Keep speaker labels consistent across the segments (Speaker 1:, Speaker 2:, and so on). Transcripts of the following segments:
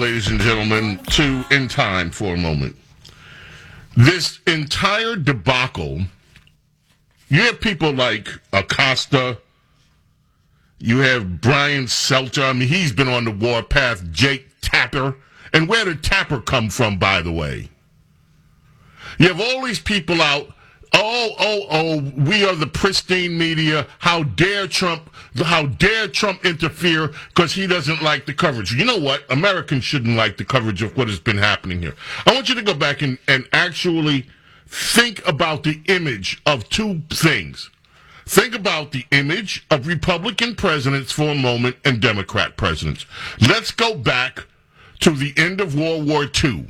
Speaker 1: ladies and gentlemen, to In Time for a moment. This entire debacle, you have people like Acosta, you have Brian Seltzer, I mean, he's been on the warpath, Jake Tapper, and where did Tapper come from, by the way? You have all these people out, we are the pristine media, how dare Trump interfere because he doesn't like the coverage. You know what? Americans shouldn't like the coverage of what has been happening here. I want you to go back and actually think about the image of two things. Think about the image of Republican presidents for a moment and Democrat presidents. Let's go back to the end of World War II.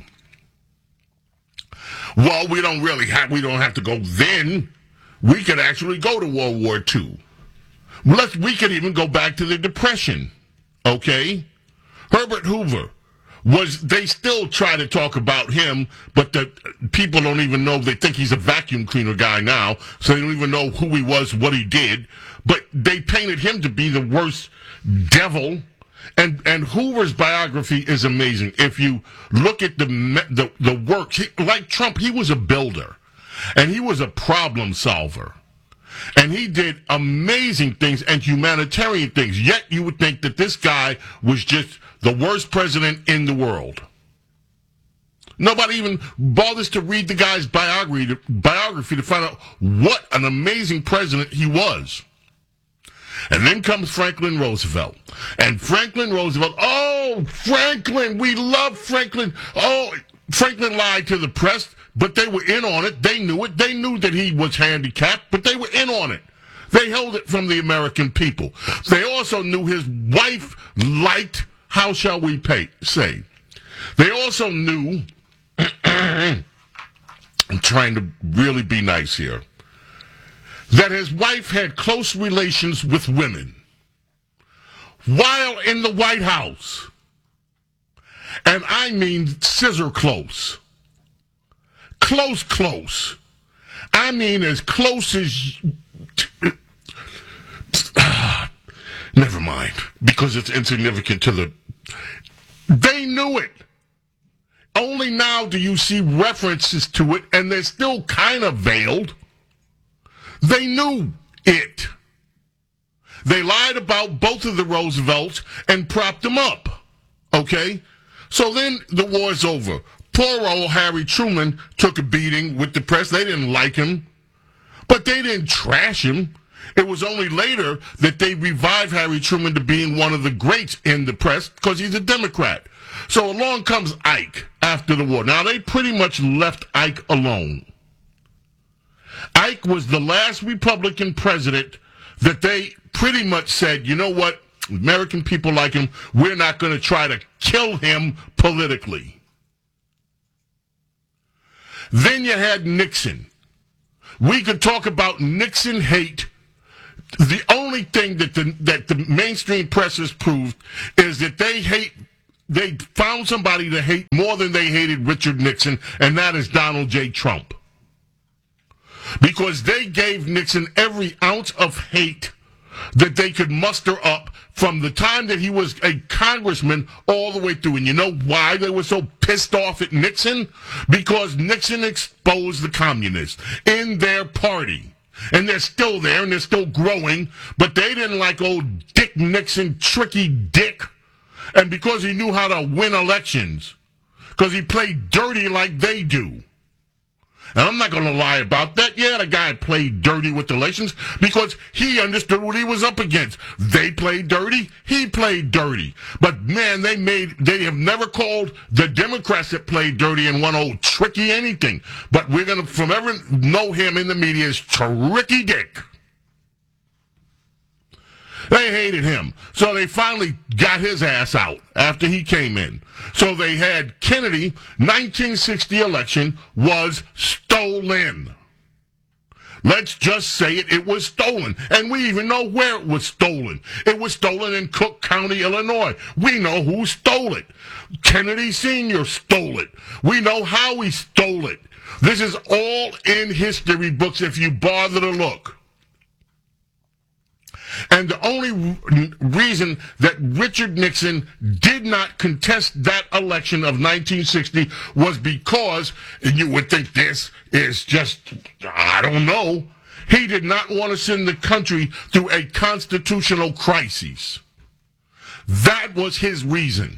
Speaker 1: Well, we don't have to go then. We could actually go to World War II. We could even go back to the Depression. Okay? Herbert Hoover they still try to talk about him, but the people don't even know. They think he's a vacuum cleaner guy now, so they don't even know who he was, what he did. But they painted him to be the worst devil. And Hoover's biography is amazing. If you look at the work, like Trump, he was a builder, and he was a problem solver. And he did amazing things and humanitarian things. Yet you would think that this guy was just the worst president in the world. Nobody even bothers to read the guy's biography to find out what an amazing president he was. And then comes Franklin Roosevelt. And Franklin Roosevelt, Franklin, we love Franklin. Franklin lied to the press, but they were in on it. They knew it. They knew that he was handicapped, but they were in on it. They held it from the American people. They also knew his wife liked, how shall we say? They also knew, I'm trying to really be nice here, that his wife had close relations with women while in the White House. And I mean scissor close. Close. I mean as close as... Never mind, because it's insignificant to the... They knew it. Only now do you see references to it, and they're still kind of veiled. They knew it. They lied about both of the Roosevelts and propped them up. Okay? So then the war's over. Poor old Harry Truman took a beating with the press. They didn't like him. But they didn't trash him. It was only later that they revived Harry Truman to being one of the greats in the press because he's a Democrat. So along comes Ike after the war. Now, they pretty much left Ike alone. Ike was the last Republican president that they pretty much said, you know what, American people like him, we're not going to try to kill him politically. Then you had Nixon. We could talk about Nixon hate. The only thing that the mainstream press has proved is that they found somebody to hate more than they hated Richard Nixon, and that is Donald J. Trump. Because they gave Nixon every ounce of hate that they could muster up from the time that he was a congressman all the way through. And you know why they were so pissed off at Nixon? Because Nixon exposed the communists in their party. And they're still there, and they're still growing, but they didn't like old Dick Nixon, tricky Dick. And because he knew how to win elections, because he played dirty like they do. And I'm not going to lie about that. Yeah, the guy played dirty with elections because he understood what he was up against. They played dirty. He played dirty. But, man, they have never called the Democrats that played dirty and one old tricky anything. But we're going to forever know him in the media as Tricky Dick. They hated him. So they finally got his ass out after he came in. So they had Kennedy, 1960 election was stolen. Let's just say it was stolen. And we even know where it was stolen. It was stolen in Cook County, Illinois. We know who stole it. Kennedy Sr. stole it. We know how he stole it. This is all in history books if you bother to look. And the only reason that Richard Nixon did not contest that election of 1960 was because, you would think this is just, I don't know, he did not want to send the country through a constitutional crisis. That was his reason.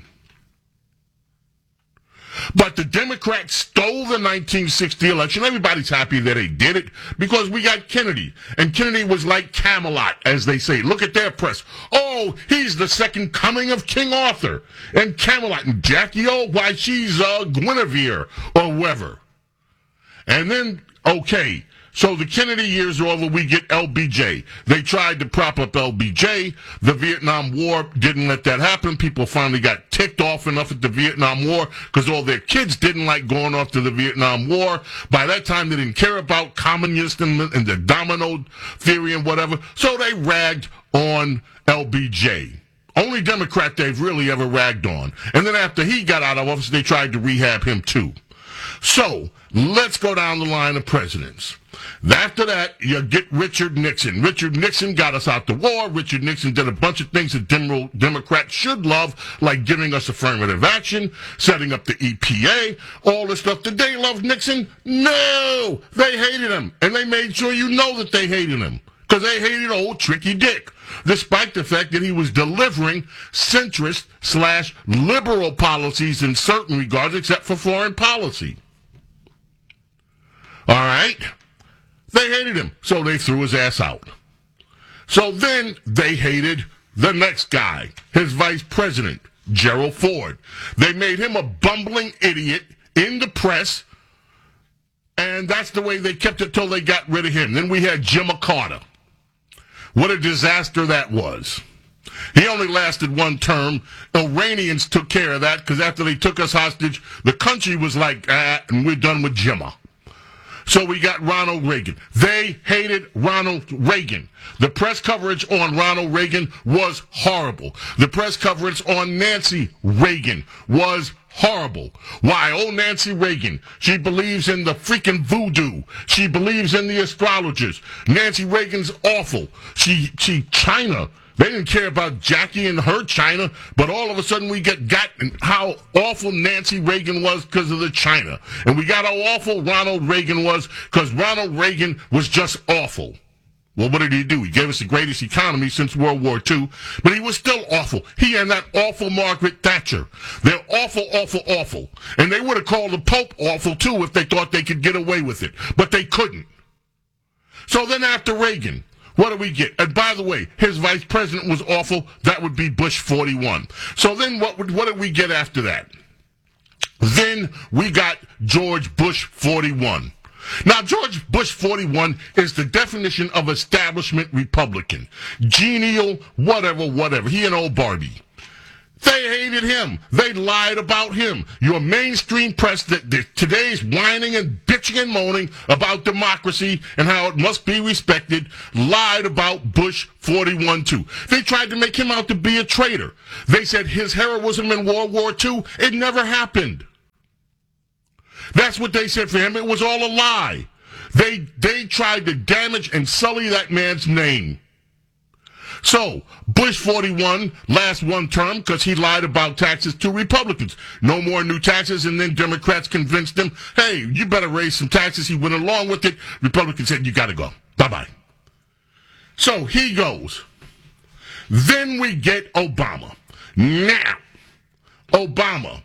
Speaker 1: But the Democrats stole the 1960 election. Everybody's happy that they did it because we got Kennedy. And Kennedy was like Camelot, as they say. Look at their press. Oh, he's the second coming of King Arthur. And Camelot. And Jackie O, why, she's Guinevere or whoever. And then, okay, so the Kennedy years are over, we get LBJ. They tried to prop up LBJ. The Vietnam War didn't let that happen. People finally got ticked off enough at the Vietnam War because all their kids didn't like going off to the Vietnam War. By that time, they didn't care about communists and the domino theory and whatever. So they ragged on LBJ. Only Democrat they've really ever ragged on. And then after he got out of office, they tried to rehab him too. So let's go down the line of presidents. After that, you get Richard Nixon. Richard Nixon got us out the war. Richard Nixon did a bunch of things that Democrats should love, like giving us affirmative action, setting up the EPA, all the stuff. Did they love Nixon? No! They hated him. And they made sure you know that they hated him. Because they hated old Tricky Dick. Despite the fact that he was delivering centrist/liberal policies in certain regards, except for foreign policy. All right? They hated him, so they threw his ass out. So then they hated the next guy, his vice president, Gerald Ford. They made him a bumbling idiot in the press, and that's the way they kept it till they got rid of him. Then we had Jimmy Carter. What a disaster that was. He only lasted one term. Iranians took care of that because after they took us hostage, the country was like, and we're done with Jimmy. So we got Ronald Reagan. They hated Ronald Reagan. The press coverage on Ronald Reagan was horrible. The press coverage on Nancy Reagan was horrible. Why? Oh, Nancy Reagan. She believes in the freaking voodoo. She believes in the astrologers. Nancy Reagan's awful. She China. They didn't care about Jackie and her China, but all of a sudden we got how awful Nancy Reagan was because of the China. And we got how awful Ronald Reagan was because Ronald Reagan was just awful. Well, what did he do? He gave us the greatest economy since World War II, but he was still awful. He and that awful Margaret Thatcher. They're awful, awful, awful. And they would have called the Pope awful, too, if they thought they could get away with it. But they couldn't. So then after Reagan, what do we get? And by the way, his vice president was awful. That would be Bush 41. So then what did we get after that? Then we got George Bush 41. Now, George Bush 41 is the definition of establishment Republican. Genial, whatever. He and old Barbie. They hated him. They lied about him. Your mainstream press that today's whining and bitching and moaning about democracy and how it must be respected lied about Bush 41 too. They tried to make him out to be a traitor. They said his heroism in World War II, it never happened. That's what they said for him. It was all a lie. They tried to damage and sully that man's name. So, Bush 41, last one term, because he lied about taxes to Republicans. No more new taxes, and then Democrats convinced him, hey, you better raise some taxes. He went along with it. Republicans said, you got to go. Bye-bye. So, he goes. Then we get Obama. Now, Obama,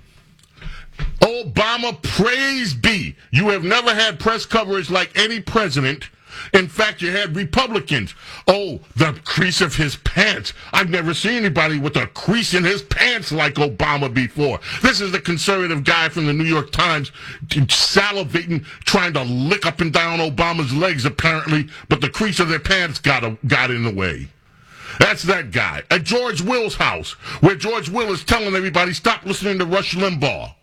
Speaker 1: praise be. You have never had press coverage like any president. In fact, you had Republicans. Oh, the crease of his pants. I've never seen anybody with a crease in his pants like Obama before. This is the conservative guy from the New York Times salivating, trying to lick up and down Obama's legs, apparently, but the crease of their pants got in the way. That's that guy. At George Will's house, where George Will is telling everybody, stop listening to Rush Limbaugh.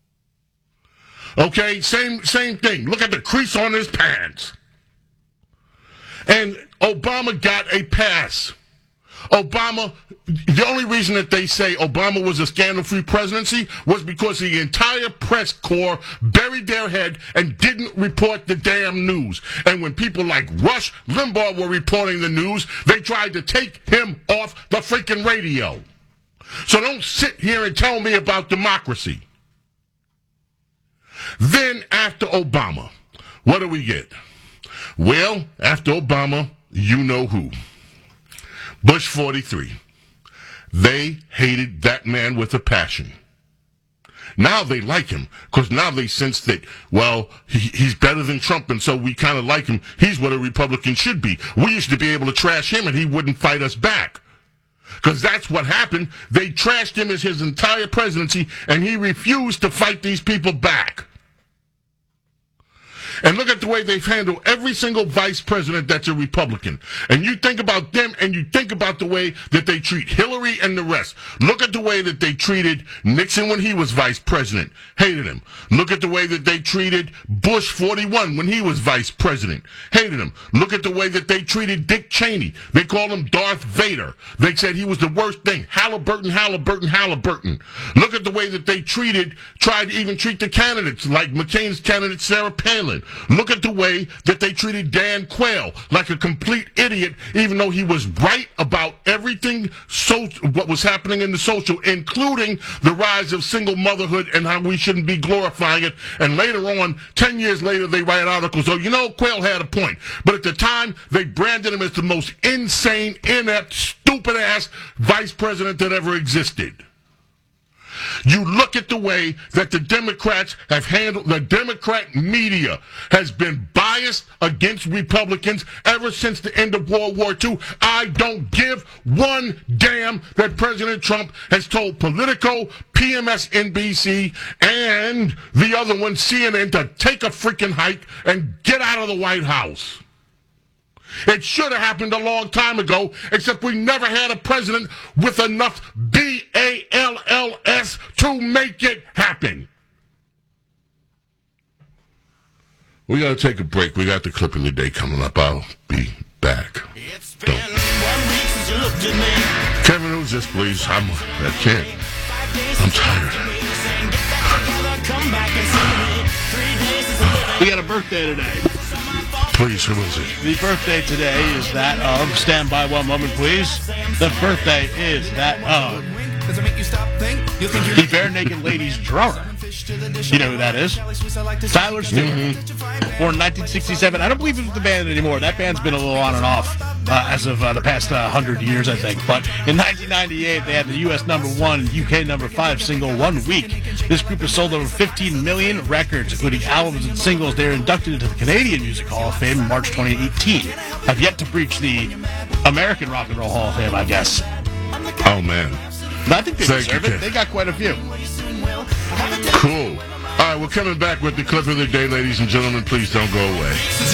Speaker 1: Okay, same thing. Look at the crease on his pants. And Obama got a pass. Obama, the only reason that they say Obama was a scandal-free presidency was because the entire press corps buried their head and didn't report the damn news. And when people like Rush Limbaugh were reporting the news, they tried to take him off the freaking radio. So don't sit here and tell me about democracy. Then after Obama, what do we get? Well, after Obama, you know who. Bush 43. They hated that man with a passion. Now they like him, because now they sense that, well, he's better than Trump, and so we kind of like him. He's what a Republican should be. We used to be able to trash him, and he wouldn't fight us back. Because that's what happened. They trashed him as his entire presidency, and he refused to fight these people back. And look at the way they've handled every single vice president that's a Republican. And you think about them, and you think about the way that they treat Hillary and the rest. Look at the way that they treated Nixon when he was vice president. Hated him. Look at the way that they treated Bush 41 when he was vice president. Hated him. Look at the way that they treated Dick Cheney. They called him Darth Vader. They said he was the worst thing. Halliburton, Halliburton, Halliburton. Look at the way that they tried to even treat the candidates, like McCain's candidate Sarah Palin. Look at the way that they treated Dan Quayle like a complete idiot, even though he was right about everything, what was happening in the social, including the rise of single motherhood and how we shouldn't be glorifying it. And later on, 10 years later, they write articles, oh, you know, Quayle had a point. But at the time, they branded him as the most insane, inept, stupid-ass vice president that ever existed. You look at the way that the Democrats have handled, the Democrat media has been biased against Republicans ever since the end of World War II. I don't give one damn that President Trump has told Politico, PMS NBC, and the other one, CNN, to take a freaking hike and get out of the White House. It should have happened a long time ago, except we never had a president with enough BALLS to make it happen. We got to take a break. We got the clip of the day coming up. I'll be back. It's been 1 week since you looked at me. Kevin, who's this, please? I can't. I'm tired.
Speaker 2: We got a birthday today.
Speaker 1: Please, who is it?
Speaker 2: The birthday today is that of, stand by one moment, please. The birthday is that of the Bare Naked Ladies drummer. You know who that is? Tyler Stewart. Born in 1967. I don't believe it was the band anymore. That band's been a little on and off as of the past 100 years, I think. But in 1998, they had the U.S. #1, UK #5 single 1 week. This group has sold over 15 million records, including albums and singles. They're inducted into the Canadian Music Hall of Fame in March 2018. Have yet to breach the American Rock and Roll Hall of Fame, I guess.
Speaker 1: Oh, man.
Speaker 2: But I think they deserve it. They got quite a few.
Speaker 1: Cool. All right, we're coming back with the clip of the day, ladies and gentlemen. Please don't go away.